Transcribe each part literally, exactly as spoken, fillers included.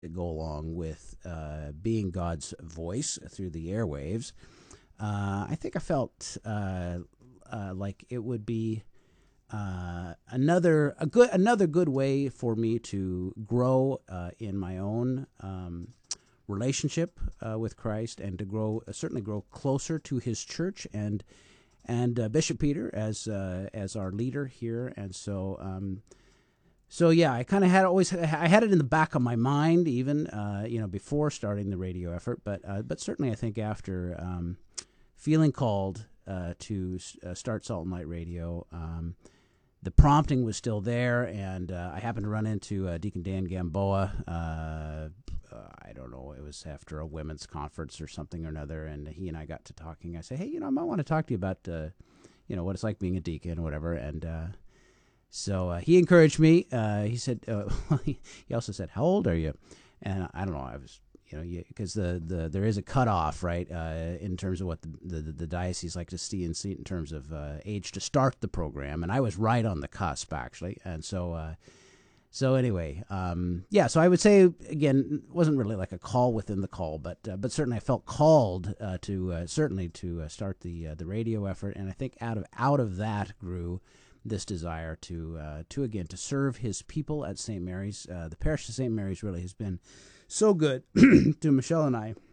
go along with uh, being God's voice through the airwaves, uh, I think I felt uh, uh, like it would be uh, another a good another good way for me to grow uh, in my own um, relationship uh, with Christ, and to grow uh, certainly grow closer to His church and and uh, Bishop Peter as uh, as our leader here, and so. Um, So yeah, I kind of had always I had it in the back of my mind, even uh, you know before starting the radio effort, but uh, but certainly I think after um, feeling called uh, to uh, start Salt and Light Radio, um, the prompting was still there, and uh, I happened to run into uh, Deacon Dan Gamboa. Uh, uh, I don't know, it was after a women's conference or something or another, and he and I got to talking. I said, hey, you know, I might want to talk to you about uh, you know what it's like being a deacon or whatever, and. Uh, So uh, he encouraged me. Uh, he said, uh, he also said, how old are you? And I don't know. I was, you know, because the, the there is a cutoff, right, uh, in terms of what the, the, the diocese like to see and see in terms of uh, age to start the program. And I was right on the cusp, actually. And so, uh, so anyway, um, yeah. So I would say again, it wasn't really like a call within the call, but uh, but certainly I felt called uh, to uh, certainly to uh, start the uh, the radio effort. And I think out of out of that grew this desire to uh, to again to serve His people at Saint Mary's. Uh, the parish of Saint Mary's really has been so good to Michelle and I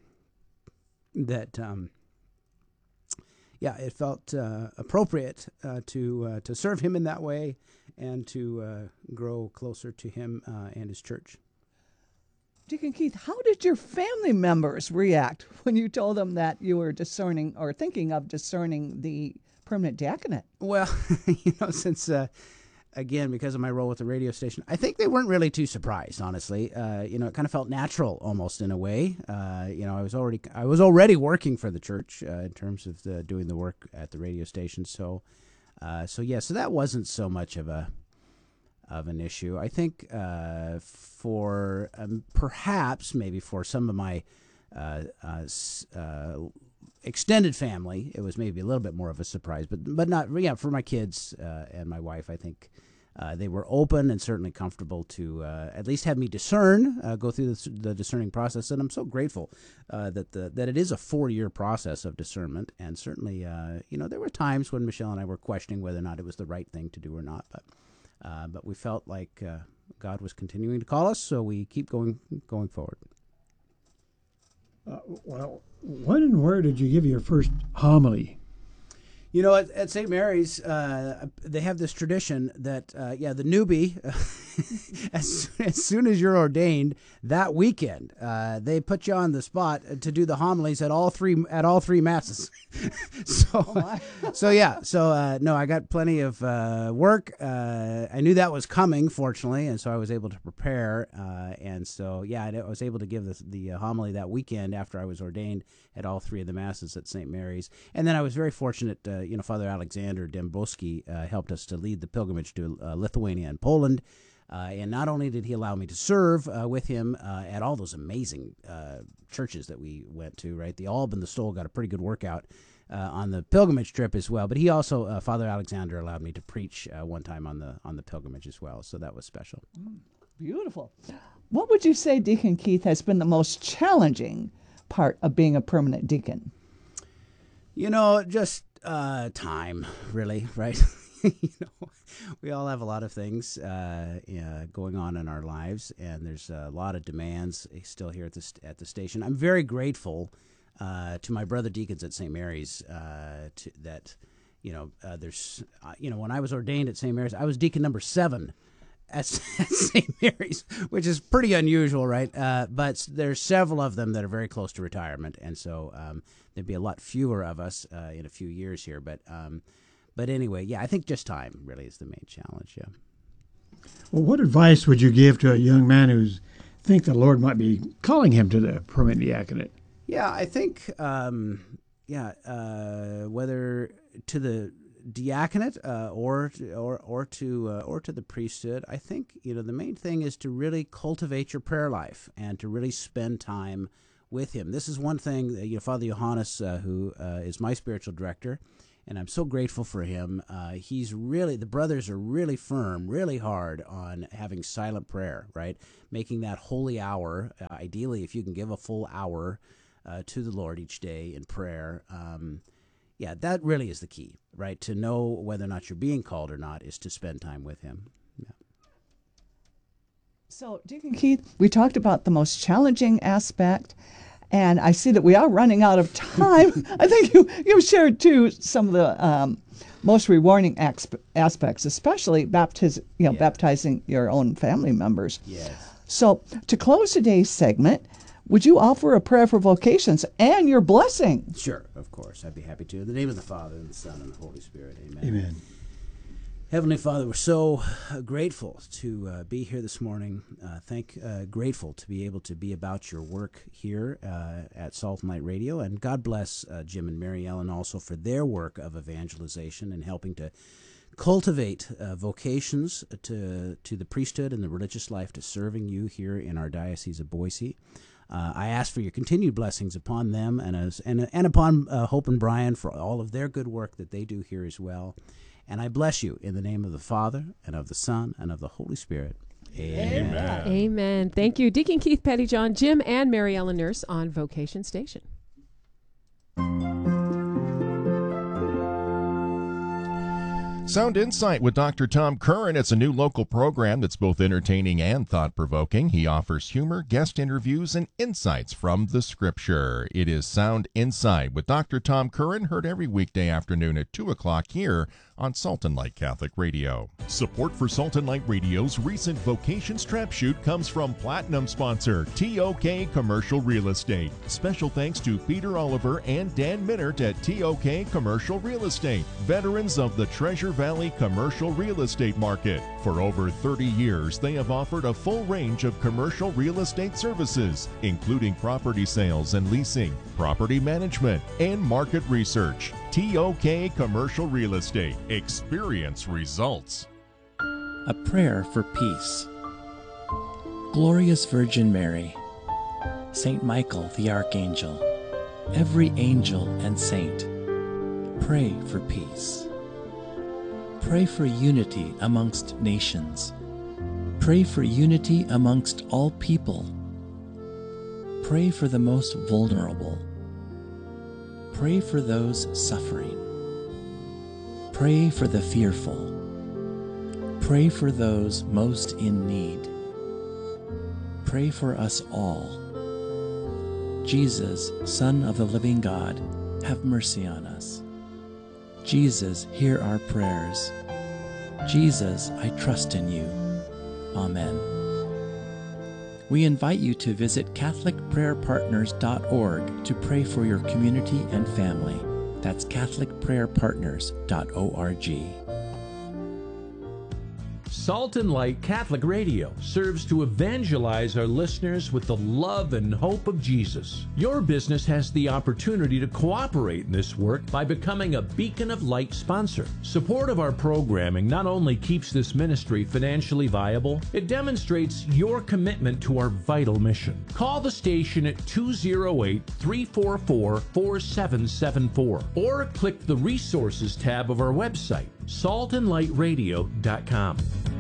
that um, yeah, it felt uh, appropriate uh, to uh, to serve Him in that way and to uh, grow closer to Him uh, and His church. Deacon Keith, how did your family members react when you told them that you were discerning or thinking of discerning the permanent diaconate? Well, you know, since uh, again, because of my role with the radio station, I think they weren't really too surprised. Honestly, uh, you know, it kind of felt natural, almost in a way. Uh, you know, I was already I was already working for the church uh, in terms of the, doing the work at the radio station. So, uh, so yeah, so that wasn't so much of a of an issue. I think uh, for um, perhaps maybe for some of my uh, uh, uh, extended family, it was maybe a little bit more of a surprise, but but not, yeah, for my kids uh, and my wife, I think uh, they were open and certainly comfortable to uh, at least have me discern, uh, go through the, the discerning process, and I'm so grateful uh, that the that it is a four-year process of discernment, and certainly, uh, you know, there were times when Michelle and I were questioning whether or not it was the right thing to do or not, but uh, but we felt like uh, God was continuing to call us, so we keep going going forward. Uh, well, when and where did you give your first homily? You know, at, at Saint Mary's, uh, they have this tradition that, uh, yeah, the newbie, as, as soon as you're ordained that weekend, uh, they put you on the spot to do the homilies at all three at all three masses. so, Oh, so yeah, so uh, no, I got plenty of uh, work. Uh, I knew that was coming, fortunately, and so I was able to prepare. Uh, and so, yeah, I was able to give the, the homily that weekend after I was ordained at all three of the masses at Saint Mary's. And then I was very fortunate, uh, you know, Father Alexander Dembowski uh, helped us to lead the pilgrimage to uh, Lithuania and Poland. Uh, and not only did he allow me to serve uh, with him uh, at all those amazing uh, churches that we went to, right? The Alb and the Stole got a pretty good workout uh, on the pilgrimage trip as well. But he also, uh, Father Alexander, allowed me to preach uh, one time on the on the pilgrimage as well. So that was special. Mm, beautiful. What would you say, Deacon Keith, has been the most challenging part of being a permanent deacon? You know, just uh, time, really, right? you know, we all have a lot of things uh, uh, going on in our lives, and there's a lot of demands still here at the st- at the station. I'm very grateful uh, to my brother deacons at Saint Mary's uh, to, that, you know, uh, there's, uh, you know, when I was ordained at Saint Mary's, I was deacon number seven at, at Saint Mary's, which is pretty unusual, right? Uh, but there's several of them that are very close to retirement, and so um, there'd be a lot fewer of us uh, in a few years here, but. Um, But anyway, yeah, I think just time really is the main challenge, yeah. Well, what advice would you give to a young man who's think the Lord might be calling him to the permanent diaconate? Yeah, I think, um, yeah, uh, whether to the diaconate uh, or to, or or to uh, or to the priesthood, I think, you know, the main thing is to really cultivate your prayer life and to really spend time with Him. This is one thing that, you know, Father Johannes, uh, who uh, is my spiritual director, and I'm so grateful for him. Uh, he's really, the brothers are really firm, really hard on having silent prayer, right? Making that holy hour, uh, ideally, if you can give a full hour uh, to the Lord each day in prayer. Um, yeah, that really is the key, right? To know whether or not you're being called or not is to spend time with him. Yeah. So, Deacon Keith, we talked about the most challenging aspect, and I see that we are running out of time. I think you, you shared, too, some of the um, most rewarding exp- aspects, especially baptiz- you know, Yeah. baptizing your own family members. Yes. So, to close today's segment, would you offer a prayer for vocations and your blessing? Sure, of course. I'd be happy to. In the name of the Father, and the Son, and the Holy Spirit. Amen. Amen. Heavenly Father, we're so uh, grateful to uh, be here this morning. Uh, thank, uh, grateful to be able to be about your work here uh, at Salt and Light Radio, and God bless uh, Jim and Mary Ellen also for their work of evangelization and helping to cultivate uh, vocations to to the priesthood and the religious life, to serving you here in our Diocese of Boise. Uh, I ask for your continued blessings upon them and as and and upon uh, Hope and Brian for all of their good work that they do here as well. And I bless you in the name of the Father, and of the Son, and of the Holy Spirit. Amen. Amen. Amen. Thank you, Deacon Keith Pettyjohn, Jim, and Mary Ellen Nurse on Vocation Station. Sound Insight with Doctor Tom Curran. It's a new local program that's both entertaining and thought-provoking. He offers humor, guest interviews, and insights from the Scripture. It is Sound Insight with Doctor Tom Curran, heard every weekday afternoon at two o'clock here on Salt and Light Catholic Radio. Support for Salt and Light Radio's recent Vocations Trap Shoot comes from Platinum sponsor T O K Commercial Real Estate. Special thanks to Peter Oliver and Dan Minert at T O K Commercial Real Estate, veterans of the Treasure Valley commercial real estate market. For over thirty years, they have offered a full range of commercial real estate services, including property sales and leasing, property management, and market research. T O K Commercial Real Estate. Experience results. A prayer for peace. Glorious Virgin Mary, Saint Michael the Archangel, every angel and saint, pray for peace. Pray for unity amongst nations. Pray for unity amongst all people. Pray for the most vulnerable. Pray for those suffering. Pray for the fearful. Pray for those most in need. Pray for us all. Jesus, Son of the living God, have mercy on us. Jesus, hear our prayers. Jesus, I trust in you. Amen. We invite you to visit Catholic Prayer Partners dot org to pray for your community and family. That's Catholic Prayer Partners dot org. Salt and Light Catholic Radio serves to evangelize our listeners with the love and hope of Jesus. Your business has the opportunity to cooperate in this work by becoming a Beacon of Light sponsor. Support of our programming not only keeps this ministry financially viable, it demonstrates your commitment to our vital mission. Call the station at two oh eight, three four four, four seven seven four or click the Resources tab of our website, salt and light radio dot com.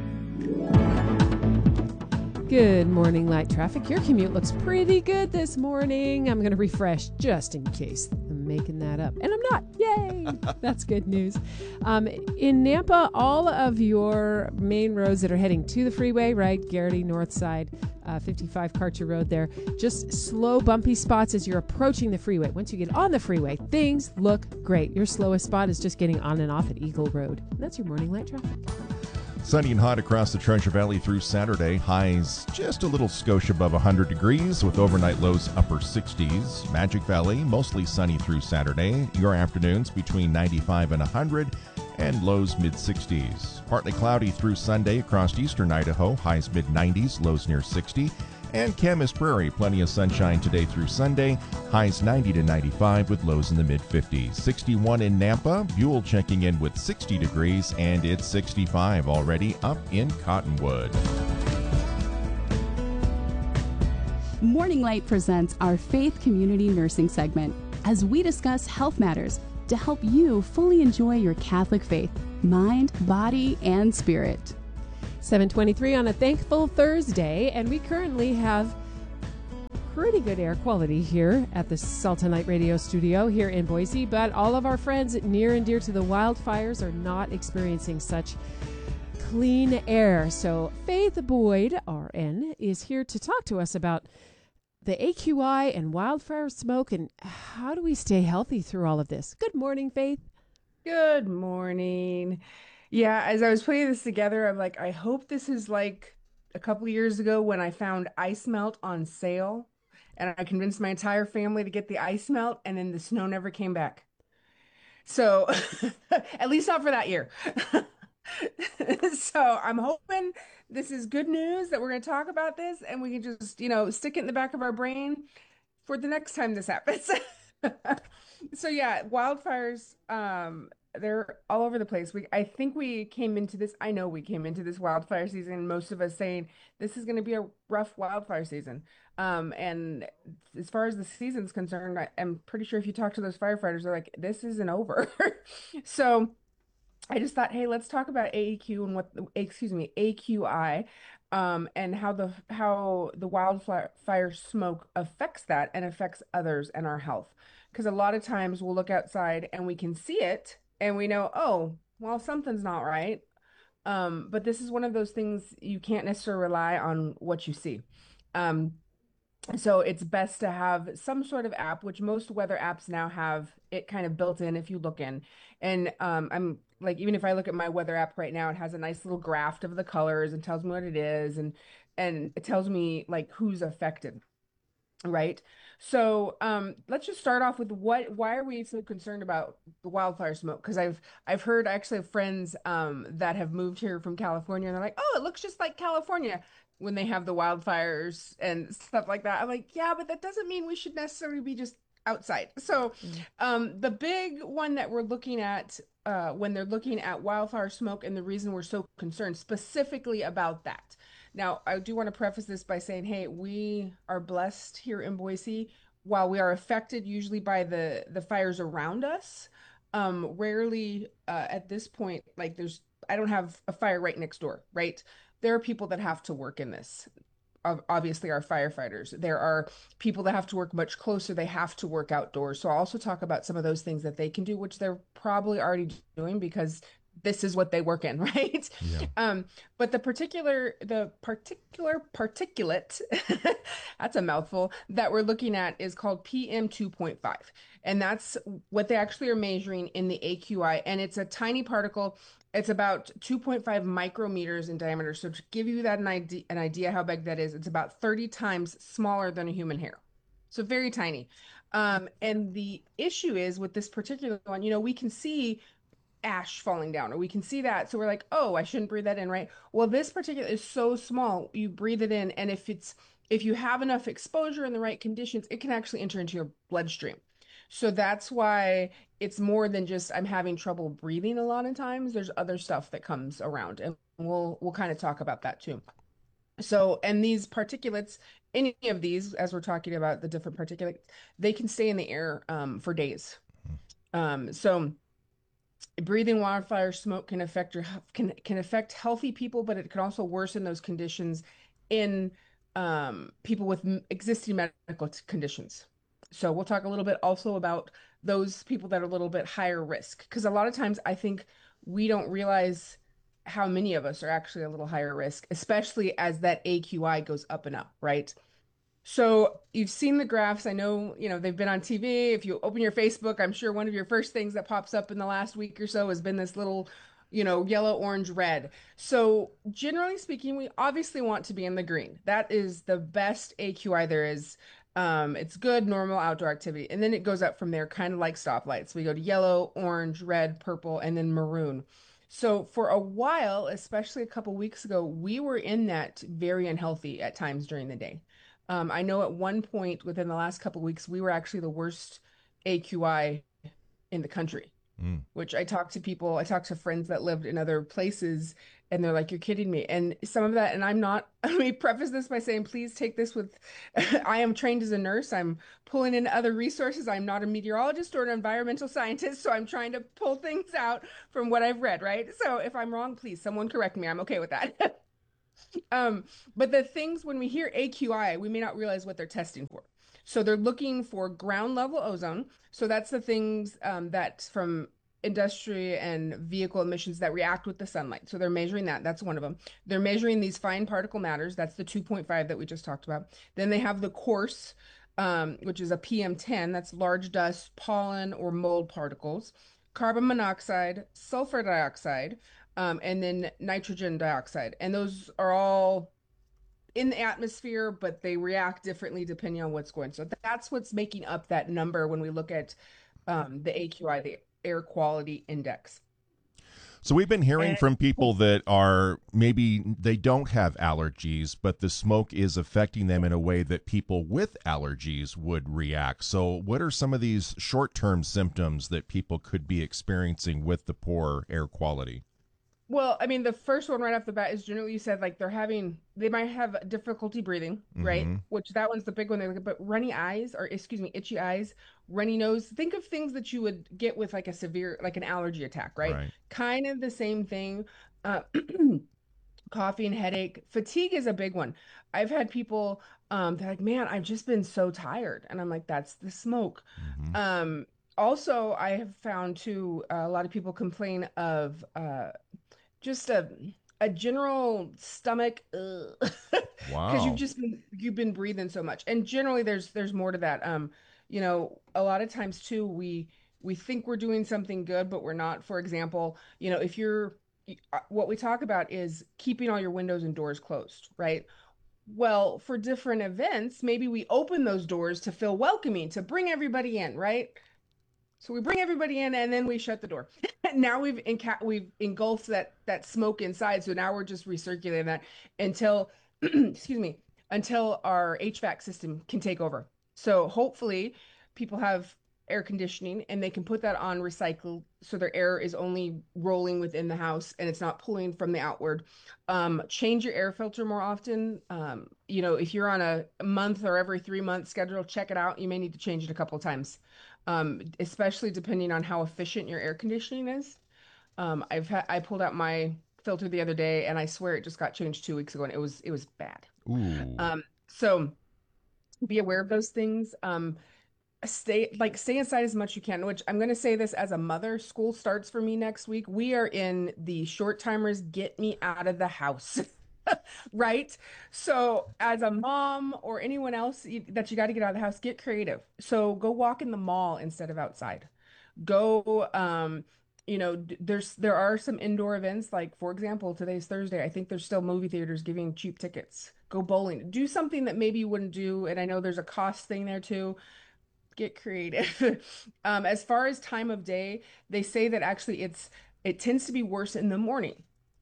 Good morning, Light Traffic. Your commute looks pretty good this morning. I'm going to refresh just in case I'm making that up. And I'm not. Yay! That's good news. Um, in Nampa, all of your main roads that are heading to the freeway, right? Garrity, North Side, uh, fifty-five Karcher Road there. Just slow, bumpy spots as you're approaching the freeway. Once you get on the freeway, things look great. Your slowest spot is just getting on and off at Eagle Road. And that's your morning Light Traffic. Sunny and hot across the Treasure Valley through Saturday. Highs just a little skosh above one hundred degrees with overnight lows upper sixties. Magic Valley, mostly sunny through Saturday. Your afternoons between ninety-five and one hundred and lows mid sixties. Partly cloudy through Sunday across eastern Idaho. Highs mid nineties, lows near sixty. And Camas Prairie, plenty of sunshine today through Sunday. Highs ninety to ninety-five with lows in the mid fifties. sixty-one in Nampa. Buell checking in with sixty degrees, and it's sixty-five already up in Cottonwood. Morning Light presents our Faith Community Nursing segment as we discuss health matters, to help you fully enjoy your Catholic faith, mind, body, and spirit. seven twenty-three on a thankful Thursday, and we currently have pretty good air quality here at the Salt and Light Radio studio here in Boise, but all of our friends near and dear to the wildfires are not experiencing such clean air. So Faith Boyd, R N, is here to talk to us about the A Q I and wildfire smoke and how do we stay healthy through all of this. Good morning, Faith. Good morning. Yeah, as I was putting this together, I'm like, I hope this is like a couple of years ago when I found ice melt on sale. And I convinced my entire family to get the ice melt, and then the snow never came back. So, at least not for that year. So, I'm hoping this is good news that we're going to talk about this, and we can just, you know, stick it in the back of our brain for the next time this happens. So, yeah, wildfires, um, they're all over the place. We, I think we came into this, I know we came into this wildfire season, most of us saying this is going to be a rough wildfire season. Um, and as far as the season's concerned, I, I'm pretty sure if you talk to those firefighters, they're like, this isn't over. So I just thought, hey, let's talk about A E Q and what, excuse me, A Q I, um, and how the, how the wildfire smoke affects that and affects others and our health. Because a lot of times we'll look outside and we can see it and we know, oh, well, something's not right. Um, but this is one of those things you can't necessarily rely on what you see. Um, So it's best to have some sort of app, which most weather apps now have it kind of built in if you look in. And um, I'm like, even if I look at my weather app right now, it has a nice little graph of the colors and tells me what it is. And, and it tells me like who's affected. Right. So um, let's just start off with what, why are we so concerned about the wildfire smoke? Because I've, I've heard actually have friends um, that have moved here from California and they're like, oh, it looks just like California when they have the wildfires and stuff like that. I'm like, yeah, but that doesn't mean we should necessarily be just outside. So um, the big one that we're looking at uh, when they're looking at wildfire smoke and the reason we're so concerned specifically about that. Now, I do want to preface this by saying, hey, we are blessed here in Boise. While we are affected usually by the, the fires around us, um, rarely uh, at this point, like there's, I don't have a fire right next door, right? There are people that have to work in this. Obviously, our firefighters. There are people that have to work much closer. They have to work outdoors. So I'll also talk about some of those things that they can do, which they're probably already doing because this is what they work in, right? Yeah. Um, but the particular, the particular particulate, that's a mouthful, that we're looking at is called P M two point five. And that's what they actually are measuring in the A Q I. And it's a tiny particle. It's about two point five micrometers in diameter. So to give you that an idea, an idea how big that is, it's about thirty times smaller than a human hair. So very tiny. Um, and the issue is with this particular one, you know, we can see ash falling down, or we can see that. So we're like, oh, I shouldn't breathe that in, right? Well, this particular is so small, you breathe it in. And if it's, if you have enough exposure in the right conditions, it can actually enter into your bloodstream. So that's why it's more than just I'm having trouble breathing a lot of times. There's other stuff that comes around, and we'll we'll kind of talk about that too. So, and these particulates, any of these, as we're talking about the different particulates, they can stay in the air um, for days. Um, so breathing wildfire smoke can affect your can can affect healthy people, but it can also worsen those conditions in um, people with existing medical conditions. So we'll talk a little bit also about those people that are a little bit higher risk, because a lot of times I think we don't realize how many of us are actually a little higher risk, especially as that A Q I goes up and up, right? So you've seen the graphs. I know, you know, they've been on T V. If you open your Facebook, I'm sure one of your first things that pops up in the last week or so has been this little, you know, yellow, orange, red. So generally speaking, we obviously want to be in the green. That is the best A Q I there is. Um, it's good, normal outdoor activity. And then it goes up from there, kind of like stoplights. We go to yellow, orange, red, purple, and then maroon. So for a while, especially a couple weeks ago, we were in that very unhealthy at times during the day. Um, I know at one point within the last couple weeks, we were actually the worst A Q I in the country. Mm. which I talk to people, I talk to friends that lived in other places, and they're like, you're kidding me. And some of that, and I'm not, let me preface this by saying, please take this with, I am trained as a nurse. I'm pulling in other resources. I'm not a meteorologist or an environmental scientist, so I'm trying to pull things out from what I've read, right? So if I'm wrong, please, someone correct me. I'm okay with that. Um, but the things when we hear A Q I, we may not realize what they're testing for. So they're looking for ground level ozone. So that's the things um, that from industry and vehicle emissions that react with the sunlight. So they're measuring that. That's one of them. They're measuring these fine particle matters. That's the two point five that we just talked about. Then they have the coarse, um, which is a P M ten. That's large dust, pollen, or mold particles. Carbon monoxide, sulfur dioxide, um, and then nitrogen dioxide. And those are all in the atmosphere, but they react differently depending on what's going. So that's what's making up that number when we look at um, the A Q I, the air quality index. So we've been hearing And- from people that are maybe they don't have allergies, but the smoke is affecting them in a way that people with allergies would react. So what are some of these short-term symptoms that people could be experiencing with the poor air quality? Well, I mean, the first one right off the bat is generally you said like they're having, they might have difficulty breathing, right? Mhm. Which that one's the big one. They look at, but runny eyes, or excuse me, itchy eyes, runny nose. Think of things that you would get with like a severe, like an allergy attack, right? Right. Kind of the same thing. Uh, coughing, headache, fatigue is a big one. I've had people, um, they're like, man, I've just been so tired. And I'm like, that's the smoke. Mhm. Um, also, I have found too, uh, a lot of people complain of, uh, just a a general stomach because Wow. you've just been you've been breathing so much. And generally there's there's more to that. Um, you know, a lot of times too we we think we're doing something good, but we're not. For example, you know, if you're uh, what we talk about is keeping all your windows and doors closed, right? Well, for different events, maybe we open those doors to feel welcoming, to bring everybody in, right? So we bring everybody in and then we shut the door. Now we've enca- we've engulfed that that smoke inside. So now we're just recirculating that until excuse me, until our H V A C system can take over. So hopefully people have air conditioning and they can put that on recycled so their air is only rolling within the house and it's not pulling from the outward. Um, change your air filter more often. Um, you know, if you're on a month or every three month schedule, check it out. You may need to change it a couple of times, um, especially depending on how efficient your air conditioning is. Um, I've had I pulled out my filter the other day, and I swear it just got changed two weeks ago, and it was it was bad. Ooh. Um, so be aware of those things. Um, stay like stay inside as much as you can. Which I'm going to say this as a mother. School starts for me next week. We are in the short timers. Get me out of the house. Right? So, as a mom or anyone else you, that you got to get out of the house, get creative. So, go walk in the mall instead of outside. Go, um, you know, d- there's there are some indoor events. Like, for example, today's Thursday. I think there's still movie theaters giving cheap tickets. Go bowling. Do something that maybe you wouldn't do. And I know there's a cost thing there too. Get creative. Um, as far as time of day, they say that actually it's it tends to be worse in the morning,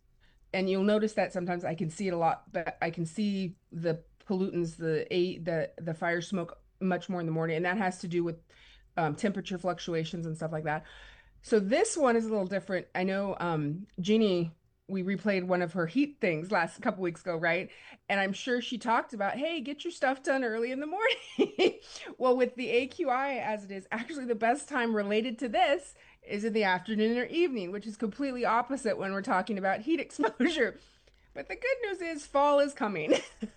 and you'll notice that sometimes I can see it a lot, but I can see the pollutants, the a the the fire smoke much more in the morning, and that has to do with um, temperature fluctuations and stuff like that. So this one is a little different. I know um, Jeannie, we replayed one of her heat things last couple weeks ago, right? And I'm sure she talked about, hey, get your stuff done early in the morning. Well, with the A Q I as it is, actually the best time related to this is in the afternoon or evening, which is completely opposite when we're talking about heat exposure. But the good news is fall is coming.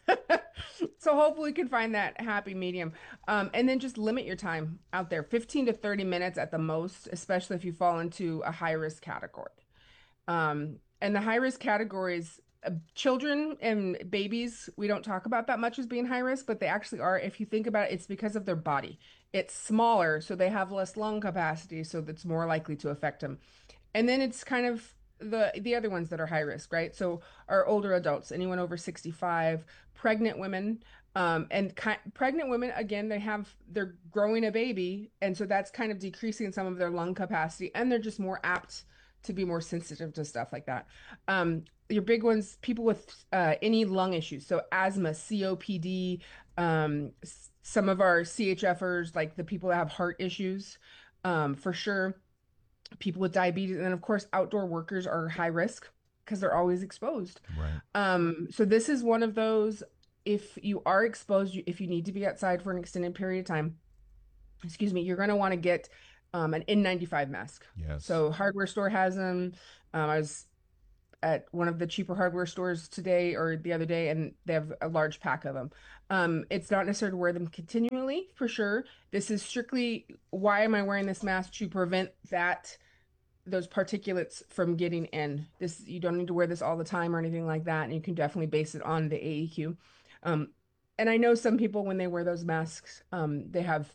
So hopefully we can find that happy medium. Um, and then just limit your time out there, fifteen to thirty minutes at the most, especially if you fall into a high risk category. Um, and the high risk categories, uh, children and babies, we don't talk about that much as being high risk, but they actually are. If you think about it, it's because of their body. It's smaller, so they have less lung capacity, so that's more likely to affect them. And then it's kind of the the other ones that are high risk, right? So our older adults, anyone over sixty-five, pregnant women, um, and ki pregnant women, again, they have they're growing a baby, and so that's kind of decreasing some of their lung capacity, and they're just more apt to be more sensitive to stuff like that. Um, your big ones, people with uh, any lung issues, so asthma, C O P D, um, s- some of our C H F ers, like the people that have heart issues, um, for sure. people with diabetes, and then of course outdoor workers are high risk because they're always exposed. Right. Um, so this is one of those, if you are exposed, you- if you need to be outside for an extended period of time, excuse me, you're going to want to get um, an N ninety-five mask. Yes. So hardware store has them. Um, I was at one of the cheaper hardware stores today or the other day, and they have a large pack of them. Um, it's not necessary to wear them continually, for sure. This is strictly, why am I wearing this mask? To prevent that, those particulates from getting in. This, you don't need to wear this all the time or anything like that, and you can definitely base it on the A E Q. Um, and I know some people, when they wear those masks, um, they have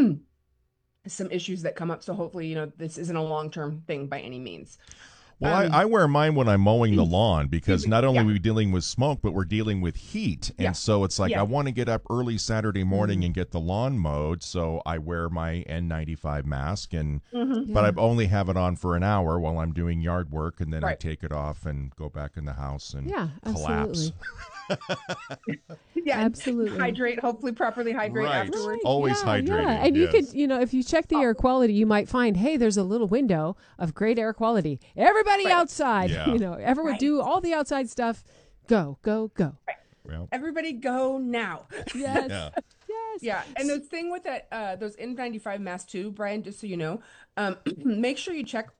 some issues that come up. So hopefully, you know, this isn't a long-term thing by any means. Well, Um, I, I wear mine when I'm mowing the lawn because not only Yeah. are we dealing with smoke, but we're dealing with heat. And Yeah. so it's like Yeah. I want to get up early Saturday morning Mhm. and get the lawn mowed. So I wear my N ninety-five mask, and Mhm. but Yeah. I only have it on for an hour while I'm doing yard work, and then I Right. take it off and go back in the house and Yeah, collapse. absolutely. Yeah, and Absolutely. hydrate, hopefully properly hydrate Right. afterwards. Always yeah, hydrated. Yeah. And you yes. could, you know, if you check the air quality, you might find, hey, there's a little window of great air quality. Everybody Right. outside, Yeah. you know, everyone Right. do all the outside stuff. Go, go, go. Well, Everybody go now. Yes. yeah. Yes. Yeah, and the thing with that, uh, those N ninety-five masks too, Brian, just so you know, um, make sure you check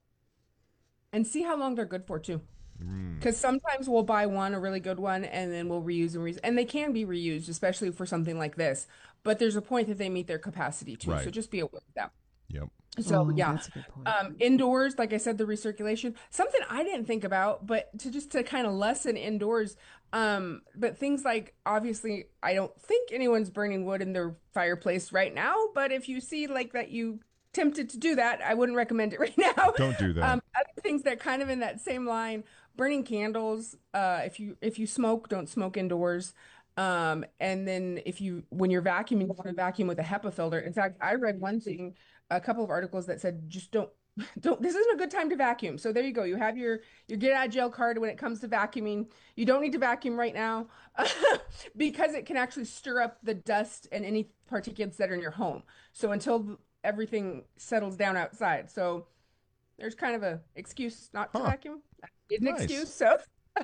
and see how long they're good for too. Mm. Because sometimes we'll buy one, a really good one, and then we'll reuse and reuse, and they can be reused, especially for something like this. But there's a point that they meet their capacity too, so Right. just be aware of that. Yep. So Oh, yeah, that's a good point. um, indoors, like I said, the recirculation, something I didn't think about, but to just to kind of lessen indoors, um, but things like, obviously, I don't think anyone's burning wood in their fireplace right now, but if you see like that you tempted to do that, I wouldn't recommend it right now. Don't do that. Um, other things that kind of in that same line, burning candles. Uh, if you if you smoke, don't smoke indoors. Um, and then if you when you're vacuuming, you want to vacuum with a HEPA filter. In fact, I read one thing, a couple of articles that said just don't don't this isn't a good time to vacuum. So there you go. You have your your get out of jail card when it comes to vacuuming. You don't need to vacuum right now because it can actually stir up the dust and any particulates that are in your home. So until everything settles down outside. So there's kind of a excuse not to Huh. vacuum. An Nice. excuse. So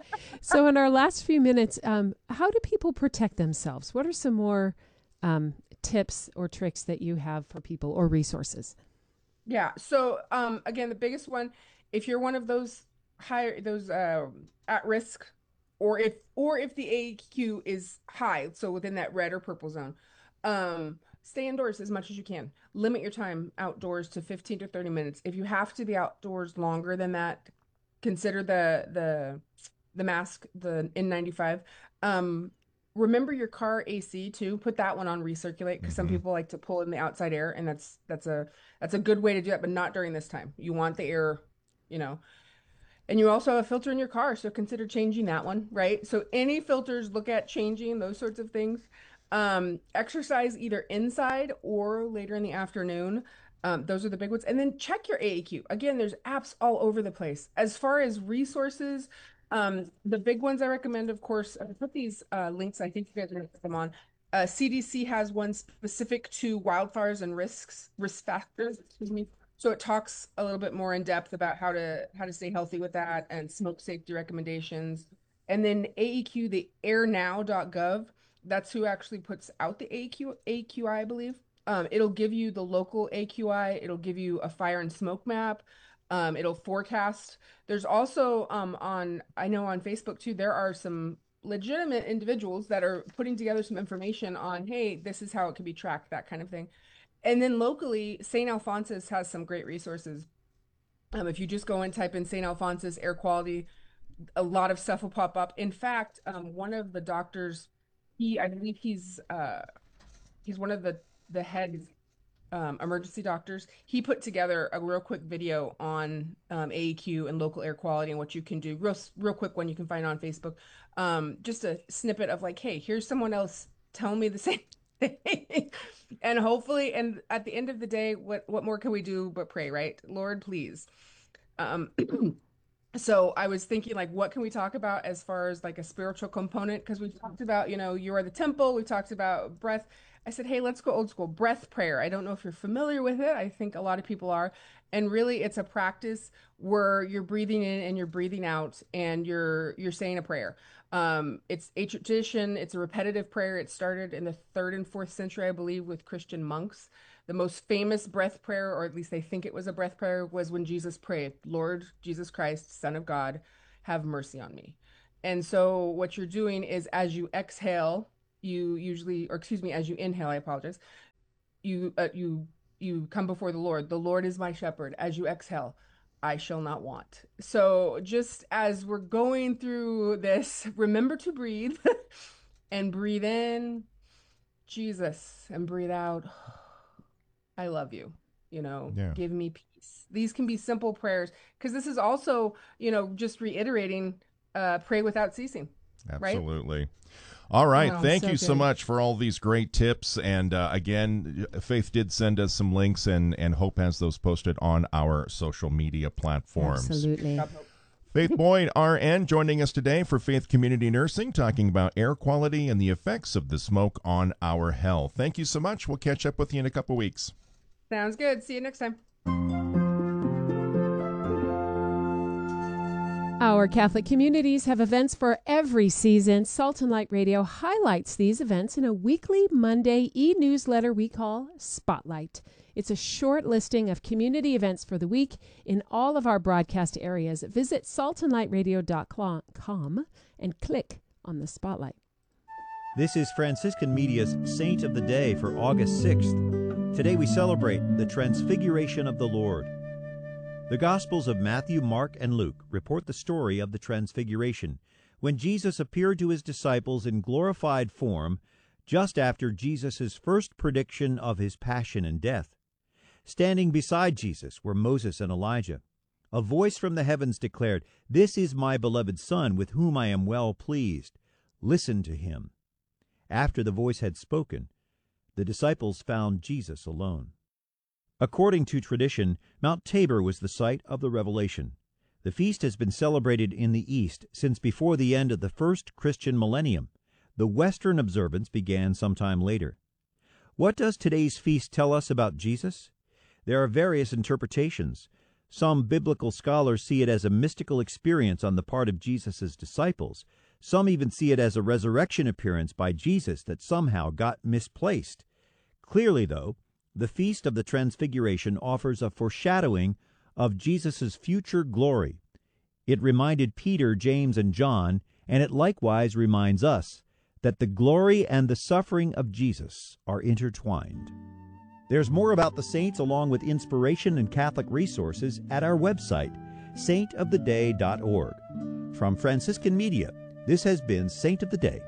So, in our last few minutes, um, how do people protect themselves? What are some more um, tips or tricks that you have for people or resources? yeah. So um again, the biggest one, if you're one of those higher those uh, at risk, or if or if the A Q is high, so within that red or purple zone, um, stay indoors as much as you can. Limit your time outdoors to fifteen to thirty minutes. If you have to be outdoors longer than that, consider the the the mask, the N ninety-five. Um, remember your car A C too. Put that one on recirculate because some Mhm. people like to pull in the outside air, and that's that's a that's a good way to do it, but not during this time. You want the air, you know. And you also have a filter in your car, so consider changing that one, right? So any filters, look at changing those sorts of things. Um, exercise either inside or later in the afternoon. Um, those are the big ones. And then check your A A Q. Again, there's apps all over the place. As far as resources, um, the big ones I recommend, of course, I put these uh, links. I think you guys are going to put them on. Uh, C D C has one specific to wildfires and risks, risk factors, excuse me. So it talks a little bit more in depth about how to how to stay healthy with that and smoke safety recommendations. And then A E Q, the air now dot gov, that's who actually puts out the A Q, A Q I, I believe. Um, it'll give you the local A Q I. It'll give you a fire and smoke map. Um, it'll forecast. There's also um, on, I know on Facebook too, there are some legitimate individuals that are putting together some information on, hey, this is how it can be tracked, that kind of thing. And then locally, Saint Alphonsus has some great resources. Um, if you just go and type in Saint Alphonsus air quality, a lot of stuff will pop up. In fact, um, one of the doctors, he, I believe he's, uh, he's one of the the head um, emergency doctors. He put together a real quick video on um, A E Q and local air quality and what you can do. Real, real quick one you can find on Facebook. Um, just a snippet of like, hey, here's someone else telling me the same thing. And hopefully, and at the end of the day, what what more can we do but pray, right? Lord, please. Um, so I was thinking, like, what can we talk about as far as like a spiritual component? Because we've talked about, you know, you are the temple. We've talked about breath. I said, hey, let's go old school. Breath prayer. I don't know if you're familiar with it. I think a lot of people are. And really, it's a practice where you're breathing in and you're breathing out, and you're you're saying a prayer. Um, it's a tradition. It's a repetitive prayer. It started in the third and fourth century, I believe, with Christian monks. The most famous breath prayer, or at least they think it was a breath prayer, was when Jesus prayed, Lord Jesus Christ, Son of God, have mercy on me. And so what you're doing is, as you exhale, you usually, or excuse me, as you inhale, I apologize, you uh, you you come before the Lord. The Lord is my shepherd. As you exhale, I shall not want. So just as we're going through this, remember to breathe and breathe in, Jesus, and breathe out, I love you. You know, Yeah. give me peace. These can be simple prayers, because this is also, you know, just reiterating, uh, pray without ceasing. Right? Absolutely. All right. Oh, Thank so you so good. much for all these great tips. And uh, again, Faith did send us some links, and, and Hope has those posted on our social media platforms. Absolutely. Faith Boyd, R N, joining us today for Faith Community Nursing, talking about air quality and the effects of the smoke on our health. Thank you so much. We'll catch up with you in a couple weeks. Sounds good. See you next time. Our Catholic communities have events for every season. Salt and Light Radio highlights these events in a weekly Monday e-newsletter we call Spotlight. It's a short listing of community events for the week in all of our broadcast areas. Visit salt and light radio dot com and click on the Spotlight. This is Franciscan Media's Saint of the Day for August sixth. Today we celebrate the Transfiguration of the Lord. The Gospels of Matthew, Mark, and Luke report the story of the Transfiguration, when Jesus appeared to his disciples in glorified form just after Jesus' first prediction of his passion and death. Standing beside Jesus were Moses and Elijah. A voice from the heavens declared, "This is my beloved Son, with whom I am well pleased. Listen to him." After the voice had spoken, the disciples found Jesus alone. According to tradition, Mount Tabor was the site of the revelation. The feast has been celebrated in the East since before the end of the first Christian millennium. The Western observance began sometime later. What does today's feast tell us about Jesus? There are various interpretations. Some biblical scholars see it as a mystical experience on the part of Jesus' disciples. Some even see it as a resurrection appearance by Jesus that somehow got misplaced. Clearly, though, the Feast of the Transfiguration offers a foreshadowing of Jesus' future glory. It reminded Peter, James, and John, and it likewise reminds us, that the glory and the suffering of Jesus are intertwined. There's more about the saints along with inspiration and Catholic resources at our website, saint of the day dot org. From Franciscan Media, this has been Saint of the Day.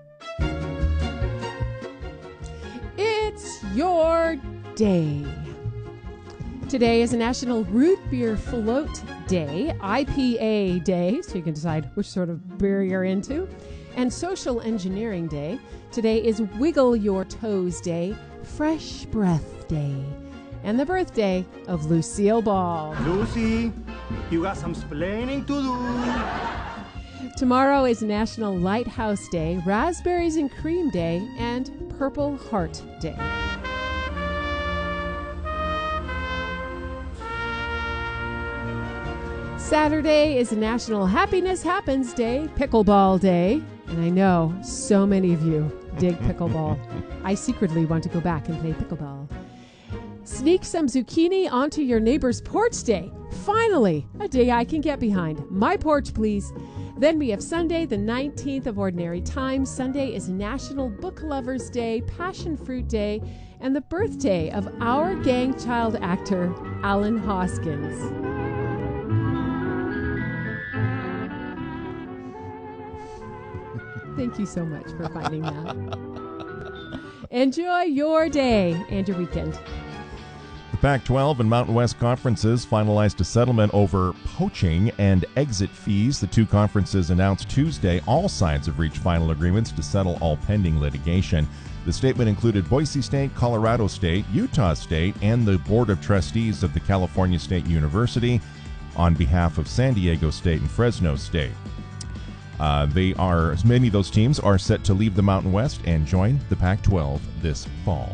It's your day. Today is a National Root Beer Float Day, I P A Day, so you can decide which sort of beer you're into, and Social Engineering Day. Today is Wiggle Your Toes Day, Fresh Breath Day, and the birthday of Lucille Ball. Lucy, you got some splaining to do. Tomorrow is National Lighthouse Day, Raspberries and Cream Day, and Purple Heart Day. Saturday is National Happiness Happens Day, Pickleball Day. And I know so many of you dig pickleball. I secretly want to go back and play pickleball. Sneak some zucchini onto your neighbor's porch day. Finally, a day I can get behind. My porch, please. Then we have Sunday, the nineteenth of Ordinary Time. Sunday is National Book Lovers Day, Passion Fruit Day, and the birthday of our gang child actor, Alan Hoskins. Thank you so much for finding that. Enjoy your day and your weekend. The Pac twelve and Mountain West conferences finalized a settlement over poaching and exit fees. The two conferences announced Tuesday all sides have reached final agreements to settle all pending litigation. The statement included Boise State, Colorado State, Utah State, and the Board of Trustees of the California State University on behalf of San Diego State and Fresno State. Uh, they are, many of those teams are set to leave the Mountain West and join the Pac twelve this fall.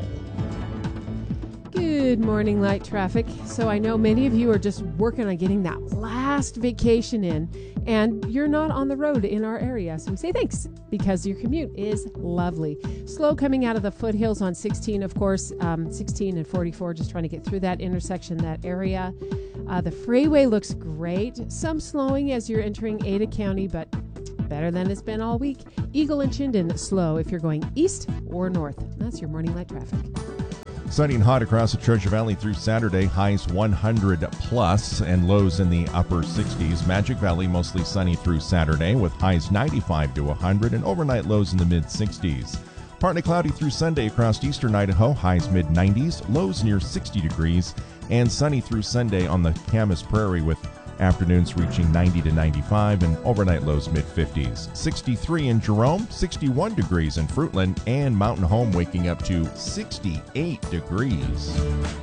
Good morning, Light Traffic. So I know many of you are just working on getting that last vacation in, and you're not on the road in our area. So we say thanks, because your commute is lovely. Slow coming out of the foothills on sixteen, of course, um, sixteen and forty-four, just trying to get through that intersection, that area. Uh, the freeway looks great. Some slowing as you're entering Ada County, but better than it's been all week. Eagle and Chinden slow if you're going east or north. That's your morning light traffic. Sunny and hot across the Treasure Valley through Saturday, highs one hundred plus and lows in the upper sixties. Magic Valley mostly sunny through Saturday with highs ninety-five to one hundred and overnight lows in the mid sixties. Partly cloudy through Sunday across eastern Idaho, highs mid nineties, lows near sixty degrees, and sunny through Sunday on the Camas Prairie with afternoons reaching ninety to ninety-five and overnight lows mid fifties. sixty-three in Jerome, sixty-one degrees in Fruitland, and Mountain Home waking up to sixty-eight degrees.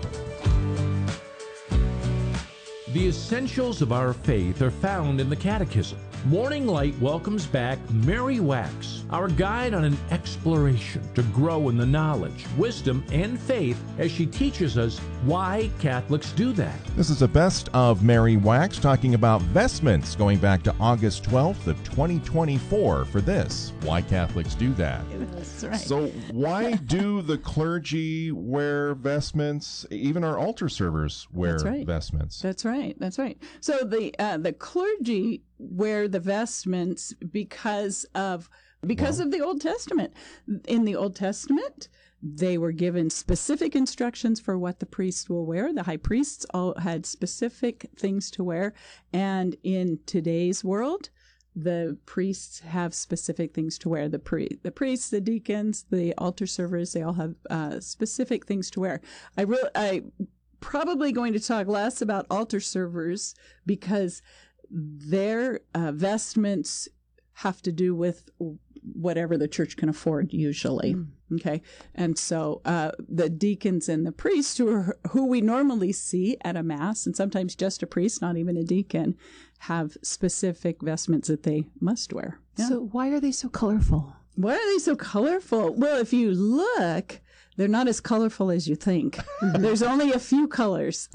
The essentials of our faith are found in the Catechism. Morning Light welcomes back Mary Wax, our guide on an exploration to grow in the knowledge, wisdom, and faith as she teaches us why Catholics do that. This is a best of Mary Wax talking about vestments going back to August twelfth of twenty twenty-four for this, Why Catholics Do That. That's right. So why do the clergy wear vestments? Even our altar servers wear That's right. vestments. That's right. That's right. So the uh, the clergy wear the vestments because of because Wow. of the Old Testament. In the Old Testament, they were given specific instructions for what the priests will wear. The high priests all had specific things to wear, and in today's world, the priests have specific things to wear. The pre- the priests, the deacons, the altar servers, they all have uh, specific things to wear. I really, I probably going to talk less about altar servers because their uh, vestments have to do with whatever the church can afford usually. Mm. Okay. And so uh, the deacons and the priests who are, who we normally see at a mass, and sometimes just a priest, not even a deacon, have specific vestments that they must wear. Yeah. So why are they so colorful? Why are they so colorful? Well, if you look, they're not as colorful as you think. There's only a few colors.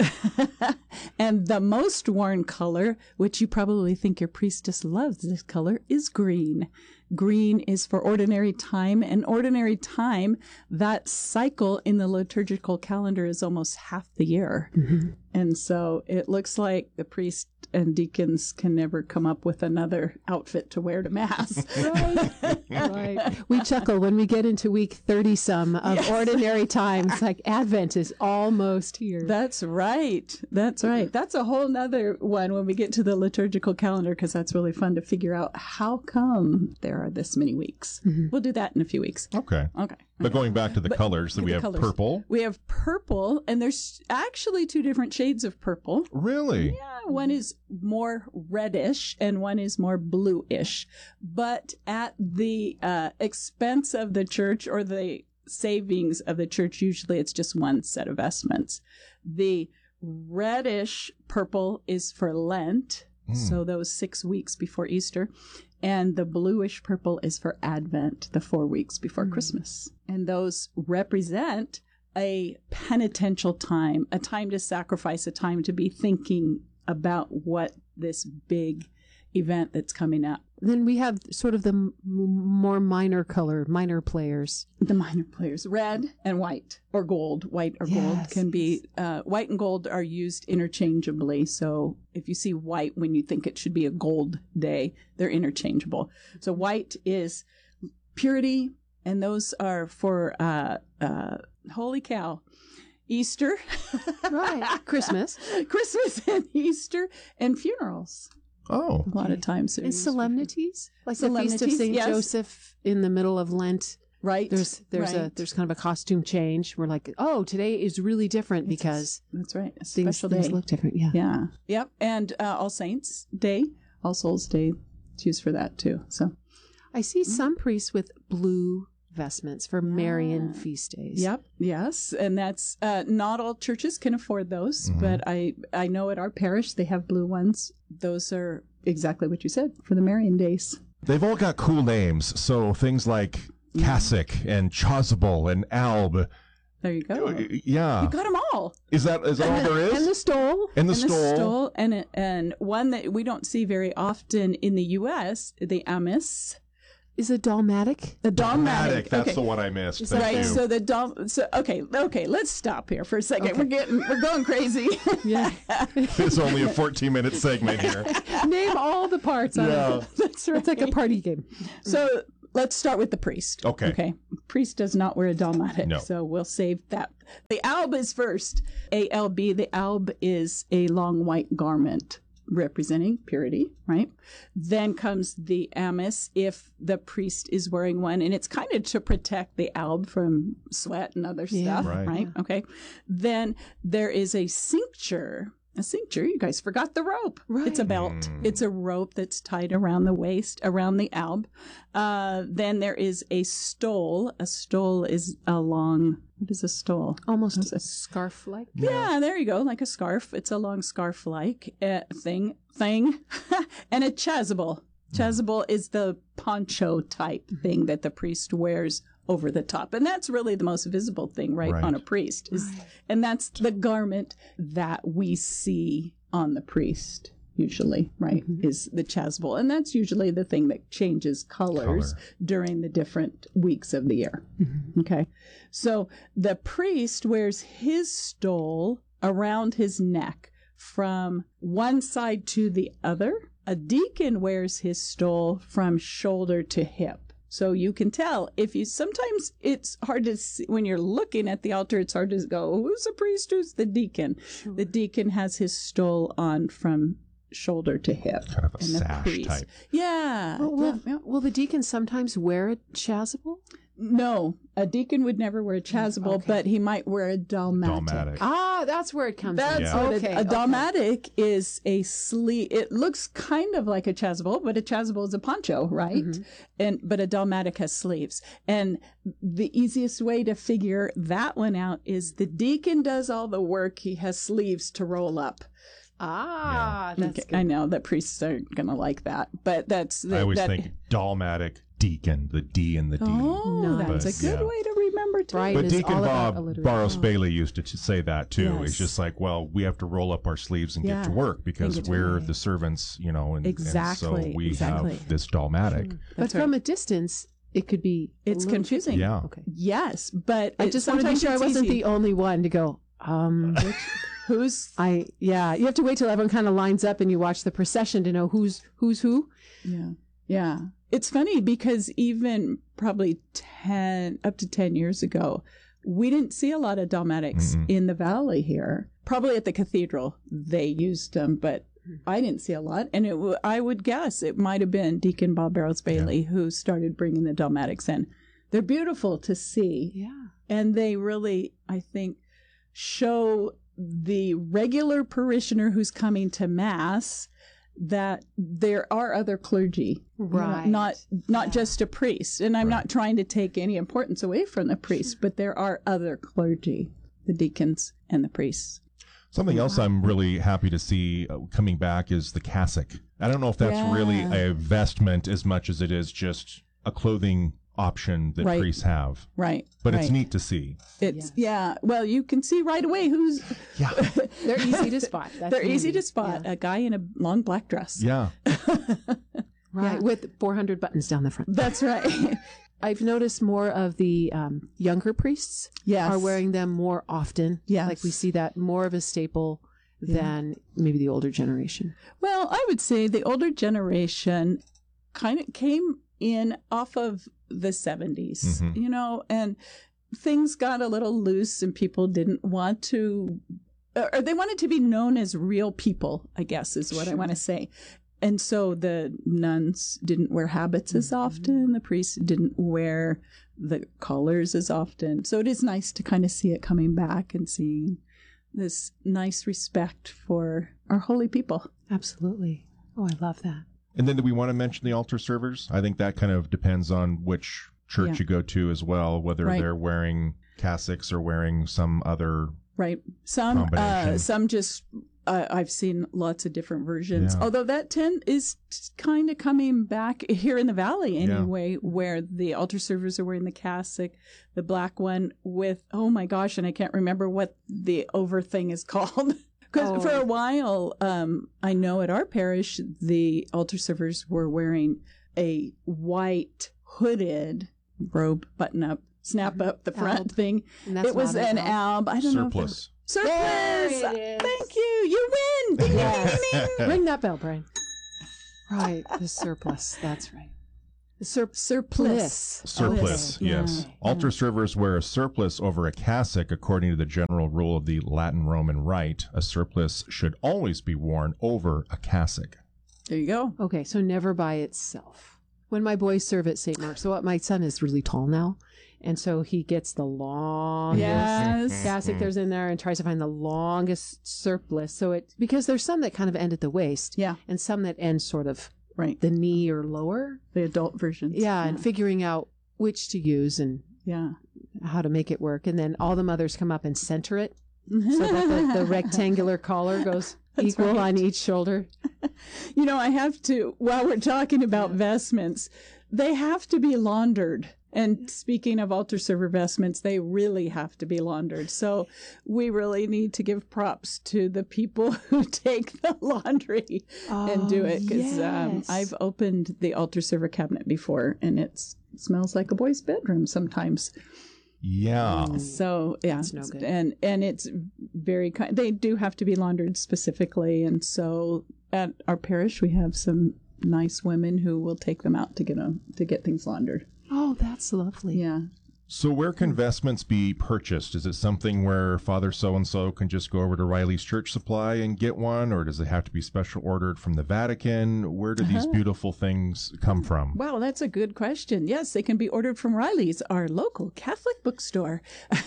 And the most worn color, which you probably think your priestess loves this color, is green. Green is for ordinary time, and ordinary time, that cycle in the liturgical calendar is almost half the year. Mm-hmm. And so it looks like the priest and deacons can never come up with another outfit to wear to Mass. Right. Right. We chuckle when we get into week thirty-some of yes. ordinary time. It's like Advent is almost here. That's right. That's right. That's a whole nother one when we get to the liturgical calendar, because that's really fun to figure out how come there are this many weeks. Mm-hmm. We'll do that in a few weeks. Okay. Okay. But going back to the but colors, so we have colors. purple. We have purple, and there's actually two different shades of purple. Really? Yeah, one is more reddish and one is more bluish. But at the uh, expense of the church or the savings of the church, usually it's just one set of vestments. The reddish purple is for Lent, mm. so those six weeks before Easter. And the bluish purple is for Advent, the four weeks before mm. Christmas. And those represent a penitential time, a time to sacrifice, a time to be thinking about what this big event that's coming up. Then we have sort of the m- more minor color, minor players. The minor players, red and white, or gold. White or yes. gold can be, uh, white and gold are used interchangeably. So if you see white when you think it should be a gold day, they're interchangeable. So white is purity, and those are for, uh, uh, holy cow, Easter. Right. Christmas. Christmas and Easter and funerals. Oh. A lot of times. And solemnities? Like solemnities, the Feast of Saint yes. Joseph in the middle of Lent. Right. There's there's right. a there's kind of a costume change. We're like, oh, today is really different it's because a, that's right. A things, special things day. look different. Yeah. Yeah. Yep. And uh, All Saints Day, All Souls Day, it's used for that too. So I see mm-hmm. some priests with blue vestments for Marian feast days. Yep. Yes. And that's uh, not all churches can afford those, Mm-hmm. but I I know at our parish they have blue ones. Those are exactly what you said for the Marian days. They've all got cool names. So things like cassock and chasuble and alb. There you go. Yeah. You got them all. Is that is that all there is? And the stole. And the and stole. The stole and, and one that we don't see very often in the U S, the amice. Is it dalmatic? The dalmatic. That's okay. the one I missed. Thank right. you. So the dal. So okay. Okay. Let's stop here for a second. Okay. We're getting. We're going crazy. Yeah. It's only a fourteen minute segment here. Name all the parts. On Yeah. it. That's right. It's like a party game. So let's start with the priest. Okay. Okay. Priest does not wear a dalmatic. No. So we'll save that. The alb is first. A L B. The alb is a long white garment representing purity, right? Then comes the amice if the priest is wearing one, and it's kind of to protect the alb from sweat and other Yeah. stuff, Right. right? Okay. Then there is a cincture. A cincture, you guys forgot the rope. Right. It's a belt. Mm. It's a rope that's tied around the waist, around the alb. Uh, then there is a stole. A stole is a long, what is a stole? Almost What's a it? scarf-like. Yeah, there you go, like a scarf. It's a long scarf-like uh, thing. Thing. And a chasuble. Chasuble is the poncho type thing that the priest wears over the top. And that's really the most visible thing, right, Right. on a priest. Is, and that's the garment that we see on the priest, usually, right, is the chasuble. And that's usually the thing that changes colors Color. during the different weeks of the year. Okay. So the priest wears his stole around his neck from one side to the other. A deacon wears his stole from shoulder to hip. So you can tell if you, sometimes it's hard to see when you're looking at the altar, it's hard to go, who's the priest, who's the deacon? Sure. The deacon has his stole on from shoulder to hip. Kind of a And the sash priest- type. Yeah. Well, will, yeah, yeah. will the deacon sometimes wear a chasuble? No, a deacon would never wear a chasuble, Okay. but he might wear a dalmatic. Dalmatic. Ah, that's where it comes That's from. what okay. a, a okay. dalmatic is. A sleeve. It looks kind of like a chasuble, but a chasuble is a poncho, right? Mm-hmm. And but a dalmatic has sleeves. And the easiest way to figure that one out is the deacon does all the work. He has sleeves to roll up. Ah, that's Okay, good. I know that priests aren't going to like that, but that's the, I always that, think dalmatic, deacon, the D and the D. Oh, Nice. that's a good Yeah. way to remember too. Right. But It is Deacon all about Bob alliteration. Barros Oh. Bailey used to t- say that too. Yes. It's just like, well, we have to roll up our sleeves and Yeah. get to work because get to we're work. the servants, you know, and, Exactly, and so we exactly. have this dalmatic. But That's from right. a distance, it could be. a It's little confusing. Yeah. Okay. Yes, but I it- just want to be sometimes sure I it's wasn't easy. the only one to go. Um, which, Who's I yeah. You have to wait till everyone kind of lines up and you watch the procession to know who's who's who. Yeah. Yeah. It's funny because even probably ten, up to ten years ago, we didn't see a lot of dalmatics Mm-mm. in the valley here. Probably at the cathedral, they used them, but I didn't see a lot. And it, w- I would guess it might have been Deacon Bob Barros Bailey who started bringing the dalmatics in. They're beautiful to see. Yeah. And they really, I think, show the regular parishioner who's coming to Mass that there are other clergy, you know, Right. not not Yeah. just a priest. And I'm Right. not trying to take any importance away from the priest, but there are other clergy, the deacons and the priests. Something else I'm really happy to see uh, coming back is the cassock. I don't know if that's really Yeah. a vestment as much as it is just a clothing option that Right. priests have. Right. But right. it's neat to see. It's yeah. Well, you can see right away who's Yeah. They're easy to spot. That's they're easy handy. to spot. A guy in a long black dress. Yeah. Right. Yeah. With four hundred buttons down the front. That's right. I've noticed more of the um, younger priests Yes. are wearing them more often. Yes. Like we see that more of a staple than maybe the older generation. Well, I would say the older generation kind of came in off of the seventies, Mhm. you know, and things got a little loose and people didn't want to, or they wanted to be known as real people, I guess is what I want to say. And so the nuns didn't wear habits as often. The priests didn't wear the collars as often. So it is nice to kind of see it coming back and seeing this nice respect for our holy people. Absolutely. Oh, I love that. And then do we want to mention the altar servers? I think that kind of depends on which church Yeah. you go to as well, whether Right. they're wearing cassocks or wearing some other. Right. Some uh, Combination. some just uh, I've seen lots of different versions. Yeah. Although that tent is kind of coming back here in the valley anyway, Yeah. where the altar servers are wearing the cassock, the black one with, oh my gosh, and I can't remember what the over thing is called. Because Oh. for a while, um, I know at our parish, the altar servers were wearing a white hooded robe, button up, snap up the front Alb. thing. And that's It was not an an alb. I don't know. If it- Surplice. surplus. There it is. Thank you. You win. Ding, ding, Yes. ding, ding. Ring that bell, Brian. Right, the surplus. That's right. The sur- surplus. Surplice, Okay. yes. Yeah. Altar servers wear a surplice over a cassock according to the general rule of the Latin Roman Rite. A surplice should always be worn over a cassock. There you go. Okay, so never by itself. When my boys serve at Saint Mark's, so what, my son is really tall now, and so he gets the longest Yes. cassock there's in there and tries to find the longest surplice. So it because there's some that kind of end at the waist, Yeah. and some that end sort of Right. the knee or lower. The adult versions. Yeah, and figuring out which to use and yeah. how to make it work, and then all the mothers come up and center it so that the, the rectangular collar goes That's equal right. on each shoulder. You know, I have to, while we're talking about vestments, they have to be laundered. And speaking of altar server vestments, they really have to be laundered. So we really need to give props to the people who take the laundry and do it. Because um, yes. I've opened the altar server cabinet before, and it's, it smells like a boy's bedroom sometimes. Yeah. So yeah, That's no good. and and it's very kind. They do have to be laundered specifically, and so at our parish we have some nice women who will take them out to get them to get things laundered. Oh, that's lovely. Yeah. So where can vestments be purchased? Is it something where Father so-and-so can just go over to Riley's Church Supply and get one? Or does it have to be special ordered from the Vatican? Where do these Uh-huh. beautiful things come from? Wow, that's a good question. Yes, they can be ordered from Riley's, our local Catholic bookstore.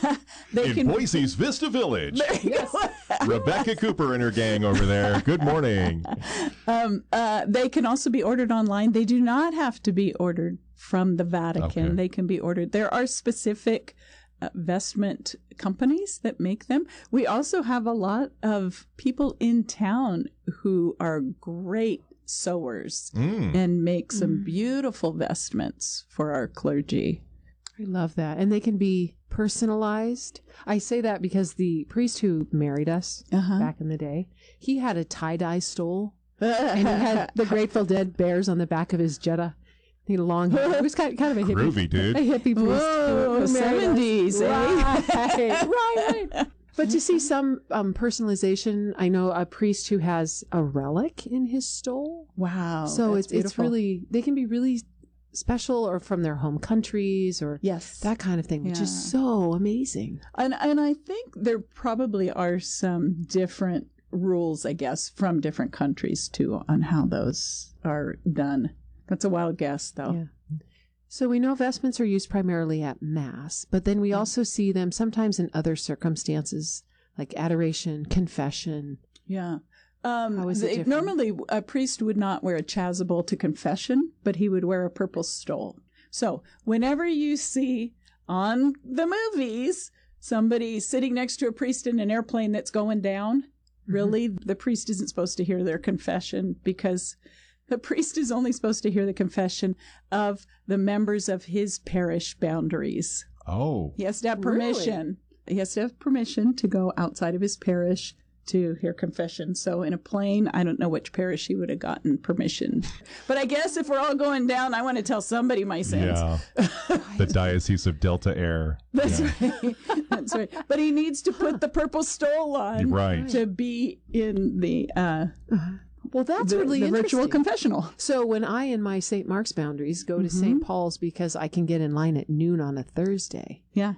they In can Boise's Vista Village. There you go. Rebecca Cooper and her gang over there. Good morning. Um, uh, they can also be ordered online. They do not have to be ordered from the Vatican. Okay. They can be ordered. There are specific uh, vestment companies that make them. We also have a lot of people in town who are great sewers Mm. and make some beautiful vestments for our clergy. I love that. And they can be personalized. I say that because the priest who married us Uh-huh. back in the day, he had a tie-dye stole and he had the Grateful Dead bears on the back of his Jetta. He had long hair. It was kind kind of a hippie, Groovy, dude. a hippie priest. Whoa, who married us. seventies, eh? Right, right, right. But to see some um, personalization, I know a priest who has a relic in his stole. Wow. so that's it's it's beautiful. really, they can be really special or from their home countries or Yes. that kind of thing, which is Yeah. so amazing. And and I think there probably are some different rules, I guess, from different countries too on how those are done. That's a wild guess, though. Yeah. So we know vestments are used primarily at Mass, but then we also see them sometimes in other circumstances like adoration, confession. Yeah. Um, How is it they- different? normally, a priest would not wear a chasuble to confession, but he would wear a purple stole. So whenever you see on the movies somebody sitting next to a priest in an airplane that's going down, really, the priest isn't supposed to hear their confession because the priest is only supposed to hear the confession of the members of his parish boundaries. Oh. He has to have Really? permission. He has to have permission to go outside of his parish to hear confession. So in a plane, I don't know which parish he would have gotten permission. But I guess if we're all going down, I want to tell somebody my sins. Yeah. The Diocese of Delta Air. That's Yeah. right. That's right. But he needs to put the purple stole on Right. to be in the uh, Well, that's the, really the interesting. virtual confessional. So when I in my Saint Mark's boundaries go to Mm-hmm. Saint Paul's because I can get in line at noon on a Thursday, Yeah.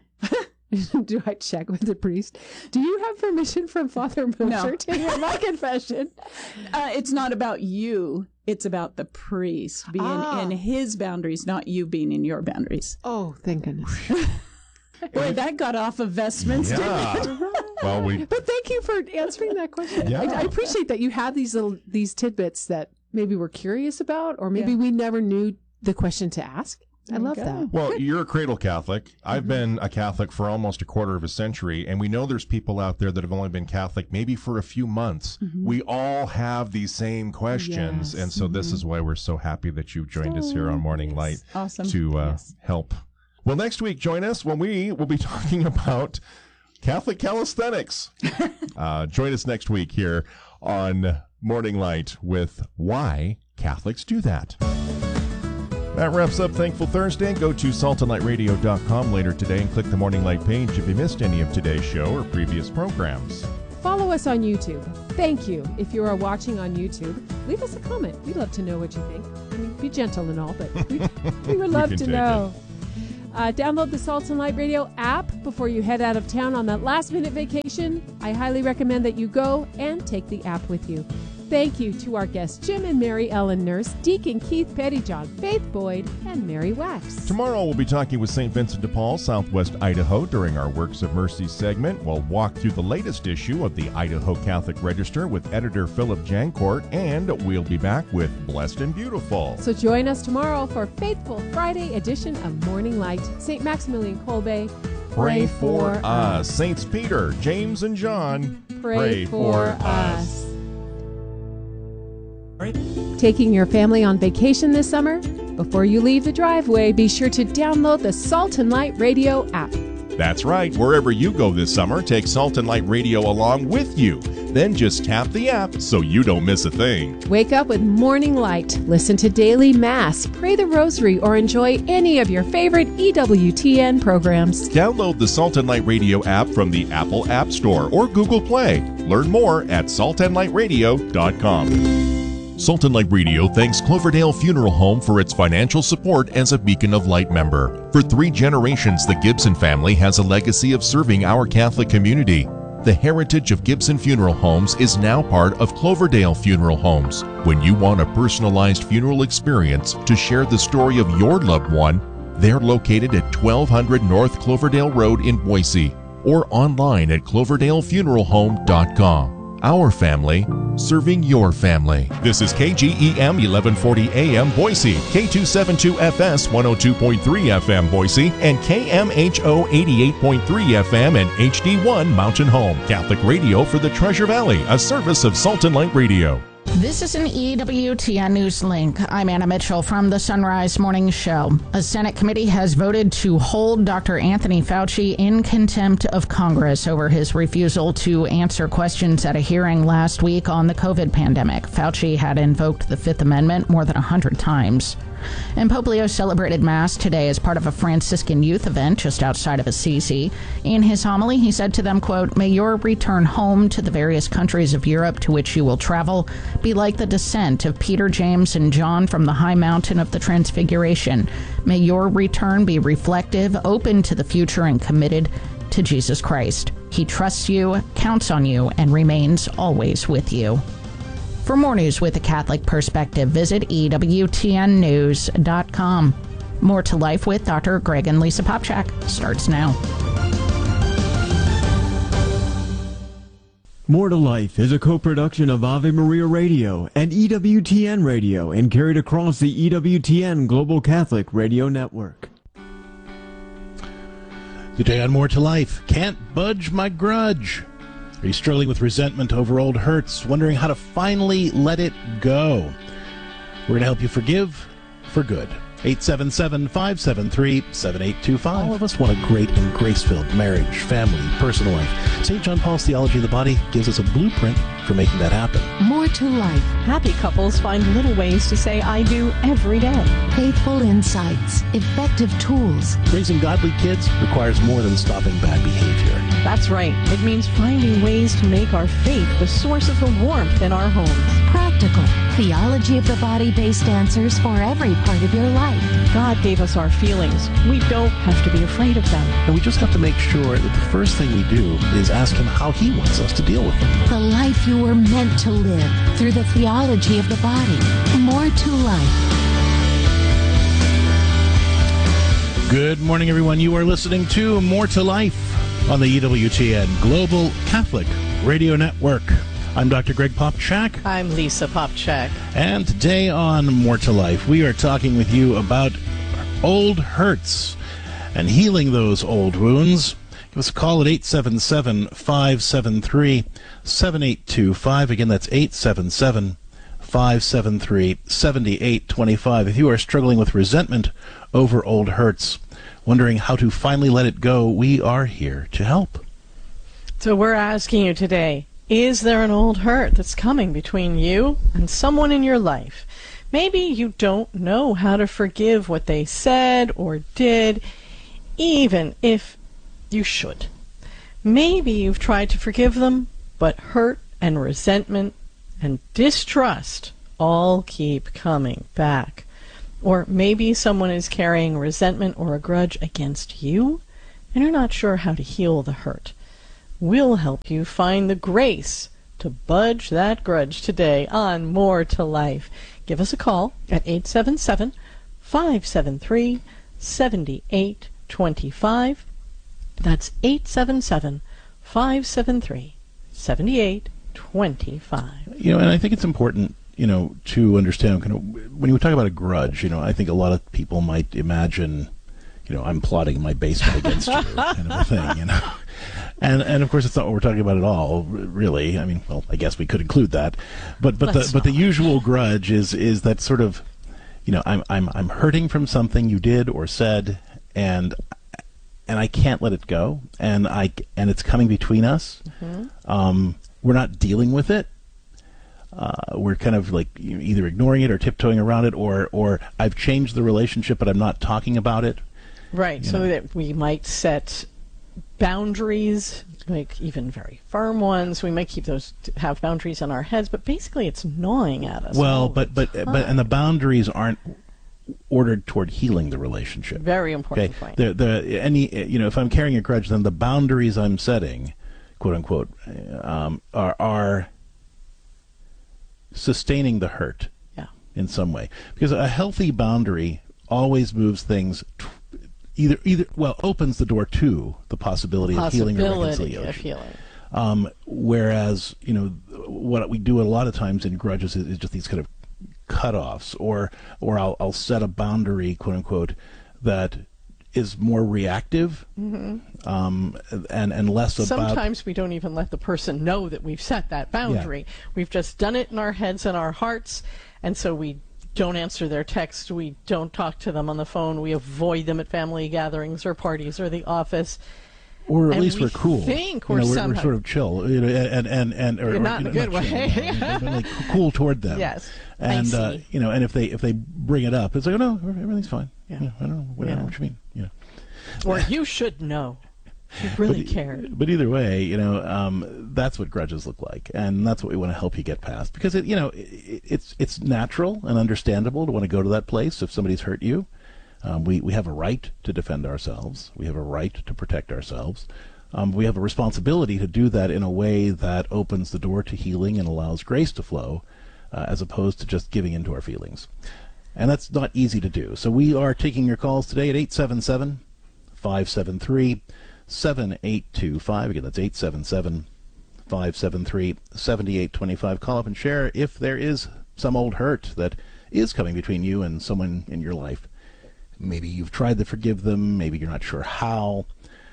do I check with the priest? Do you have permission from Father Mosher No. to hear my confession? Uh, it's not about you. It's about the priest being Ah. in his boundaries, not you being in your boundaries. Oh, thank goodness. Boy, that got off of vestments, didn't it? Yeah. Well, we But thank you for answering that question. Yeah. I, I appreciate that you have these little these tidbits that maybe we're curious about, or maybe Yeah. we never knew the question to ask. I love that. Well, you're a cradle Catholic. I've been a Catholic for almost a quarter of a century, and we know there's people out there that have only been Catholic maybe for a few months. Mm-hmm. We all have these same questions, Yes. and so this is why we're so happy that you've joined us here on Morning Light Awesome. to uh, Yes. help. Well, next week, join us when we will be talking about Catholic calisthenics. uh, join us next week here on Morning Light with Why Catholics Do That. That wraps up Thankful Thursday. Go to salt and light radio dot com later today and click the Morning Light page if you missed any of today's show or previous programs. Follow us on YouTube. Thank you. If you are watching on YouTube, leave us a comment. We'd love to know what you think. I mean, be gentle and all, but we, we would love can to take know. Uh, download the Salt and Light Radio app before you head out of town on that last minute vacation. I highly recommend that you go and take the app with you. Thank you to our guests, Jim and Mary Ellen Nurse, Deacon Keith Pettyjohn, Faith Boyd, and Mary Wax. Tomorrow we'll be talking with Saint Vincent de Paul, Southwest Idaho, during our Works of Mercy segment. We'll walk through the latest issue of the Idaho Catholic Register with editor Philip Jancourt, and we'll be back with Blessed and Beautiful. So join us tomorrow for Faithful Friday edition of Morning Light. Saint Maximilian Kolbe, Pray for us. Saints Peter, James, and John, Pray, pray for, for us. Taking your family on vacation this summer? Before you leave the driveway, be sure to download the Salt and Light Radio app. That's right. Wherever you go this summer, take Salt and Light Radio along with you. Then just tap the app so you don't miss a thing. Wake up with Morning Light, listen to Daily Mass, pray the Rosary, or enjoy any of your favorite E W T N programs. Download the Salt and Light Radio app from the Apple App Store or Google Play. Learn more at salt and light radio dot com. Salt and Light Radio thanks Cloverdale Funeral Home for its financial support as a Beacon of Light member. For three generations, the Gibson family has a legacy of serving our Catholic community. The heritage of Gibson Funeral Homes is now part of Cloverdale Funeral Homes. When you want a personalized funeral experience to share the story of your loved one, they're located at twelve hundred North Cloverdale Road in Boise or online at cloverdale funeral home dot com. Our family, serving your family. This is K G E M eleven forty A M Boise, K two seventy-two F S one oh two point three F M Boise, and K M H O eighty-eight point three F M and H D one Mountain Home. Catholic radio for the Treasure Valley, a service of Salt and Light Radio. This is an E W T N News Link. I'm Anna Mitchell from the Sunrise Morning Show. A Senate committee has voted to hold Doctor Anthony Fauci in contempt of Congress over his refusal to answer questions at a hearing last week on the COVID pandemic. Fauci had invoked the Fifth Amendment more than one hundred times. And Pope Leo celebrated Mass today as part of a Franciscan youth event just outside of Assisi. In his homily, he said to them, quote, "May your return home to the various countries of Europe to which you will travel be like the descent of Peter, James, and John from the high mountain of the Transfiguration. May your return be reflective, open to the future, and committed to Jesus Christ. He trusts you, counts on you, and remains always with you." For more news with a Catholic perspective, visit E W T N news dot com. More to Life with Doctor Greg and Lisa Popchak starts now. More to Life is a co-production of Ave Maria Radio and E W T N Radio and carried across the E W T N Global Catholic Radio Network. Today on More to Life, can't budge my grudge. Are you struggling with resentment over old hurts, wondering how to finally let it go? We're going to help you forgive for good. eight seven seven, five seven three, seven eight two five. All of us want a great and grace-filled marriage, family, personal life. Saint John Paul's Theology of the Body gives us a blueprint for making that happen. More to Life. Happy couples find little ways to say I do every day. Faithful insights, effective tools. Raising godly kids requires more than stopping bad behavior. That's right. It means finding ways to make our faith the source of the warmth in our homes. Practical, theology of the body-based answers for every part of your life. God gave us our feelings. We don't have to be afraid of them. And we just have to make sure that the first thing we do is ask Him how He wants us to deal with them. The life you were meant to live through the theology of the body. More to Life. Good morning, everyone. You are listening to More to Life on the E W T N Global Catholic Radio Network. I'm Doctor Greg Popchak. I'm Lisa Popchak. And today on More to Life, we are talking with you about old hurts and healing those old wounds. Give us a call at eight seven seven, five seven three, seven eight two five. Again, that's eight seven seven, five seven three, seven eight two five. If you are struggling with resentment over old hurts, wondering how to finally let it go, we are here to help. So we're asking you today, is there an old hurt that's coming between you and someone in your life? Maybe you don't know how to forgive what they said or did, even if you should. Maybe you've tried to forgive them, but hurt and resentment and distrust all keep coming back. Or maybe someone is carrying resentment or a grudge against you, and you're not sure how to heal the hurt. We'll help you find the grace to budge that grudge today on More to Life. Give us a call at eight seven seven, five seven three, seven eight two five. That's eight seven seven, five seven three, seven eight two five. You know, and I think it's important, you know, to understand kind of when you talk about a grudge, you know, I think a lot of people might imagine, you know, I'm plotting in my basement against you kind of a thing, you know. And and of course it's not what we're talking about at all, really. I mean, well, I guess we could include that. But but Let's the but the usual grudge is is that sort of, you know, I'm I'm I'm hurting from something you did or said, and and I can't let it go, and I and it's coming between us. Mm-hmm. Um, we're not dealing with it. Uh, we're kind of like either ignoring it or tiptoeing around it, or or I've changed the relationship, but I'm not talking about it. Right. So know. that we might set boundaries, like even very firm ones. We might keep those have boundaries in our heads, but basically it's gnawing at us. Well, but but time. but and the boundaries aren't ordered toward healing the relationship. Very important okay? point. The, the, any, you know, if I'm carrying a grudge, then the boundaries I'm setting, quote unquote, um, are, are sustaining the hurt yeah. in some way. Because a healthy boundary always moves things t- either, either well, opens the door to the possibility, possibility of healing or reconciliation. Of healing. Um, whereas, you know, what we do a lot of times in grudges is, is just these kind of cutoffs, or or I'll I'll set a boundary, quote unquote, that is more reactive, mm-hmm. um, and and less about. Sometimes we don't even let the person know that we've set that boundary. Yeah. We've just done it in our heads and our hearts, and so we don't answer their text. We don't talk to them on the phone. We avoid them at family gatherings or parties or the office. Or at and least we we're cool. Think you we're, know, we're, somehow, we're sort of chill, you know, and and and or, not or, in you a know, good not way. Chill, no, but like cool toward them. Yes, and uh, you know, and if they if they bring it up, it's like, oh no, everything's fine. Yeah, you know, I don't know, what, yeah. I don't know what you mean. You know, or you should know. You really but, care. But either way, you know, um, that's what grudges look like, and that's what we want to help you get past, because it, you know, it, it's it's natural and understandable to want to go to that place if somebody's hurt you. Um, we we have a right to defend ourselves. We have a right to protect ourselves. Um, we have a responsibility to do that in a way that opens the door to healing and allows grace to flow, uh, as opposed to just giving into our feelings. And that's not easy to do. So we are taking your calls today at eight seven seven, five seven three, seven eight two five. Again, that's eight seven seven, five seven three, seven eight two five. Call up and share if there is some old hurt that is coming between you and someone in your life. Maybe you've tried to forgive them. Maybe you're not sure how.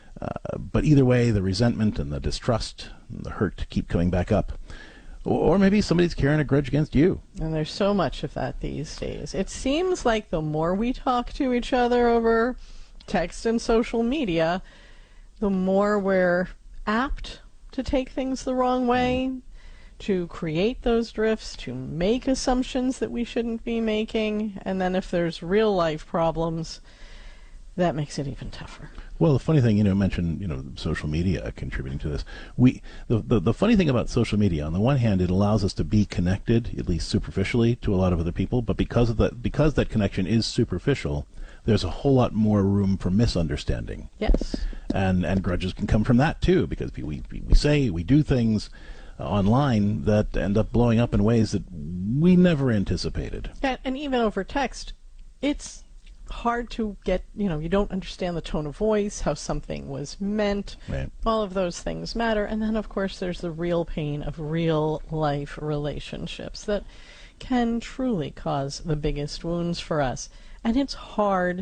Uh, but either way, the resentment and the distrust and the hurt keep coming back up. Or, or maybe somebody's carrying a grudge against you. And there's so much of that these days. It seems like the more we talk to each other over text and social media, the more we're apt to take things the wrong way, to create those drifts, to make assumptions that we shouldn't be making. And then if there's real life problems, that makes it even tougher. Well, the funny thing, you know, mentioned, you know, social media contributing to this. We, the, the the funny thing about social media, on the one hand, it allows us to be connected, at least superficially, to a lot of other people. But because of that, because that connection is superficial, there's a whole lot more room for misunderstanding. Yes. And and grudges can come from that too, because we we, we say we do things uh, online that end up blowing up in ways that we never anticipated. And, and even over text, it's hard to get, you know, you don't understand the tone of voice, how something was meant. Right. All of those things matter. And then, of course, there's the real pain of real life relationships that can truly cause the biggest wounds for us. And it's hard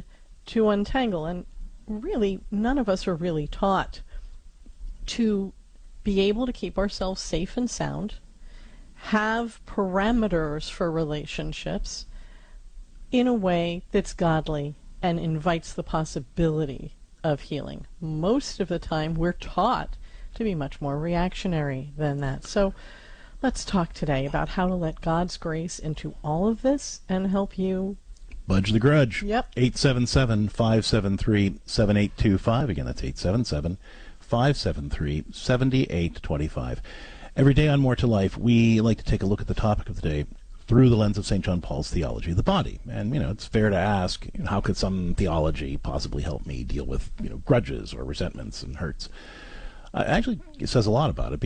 to untangle. And really, none of us are really taught to be able to keep ourselves safe and sound, have parameters for relationships in a way that's godly and invites the possibility of healing. Most of the time, we're taught to be much more reactionary than that. So let's talk today about how to let God's grace into all of this and help you Budge the grudge. Yep. eight seven seven, five seven three, seven eight two five. Again, that's eight seven seven, five seven three, seven eight two five. Every day on More to Life, we like to take a look at the topic of the day through the lens of Saint John Paul's theology of the body. And, you know, it's fair to ask, you know, how could some theology possibly help me deal with, you know, grudges or resentments and hurts? Uh, actually, it says a lot about it.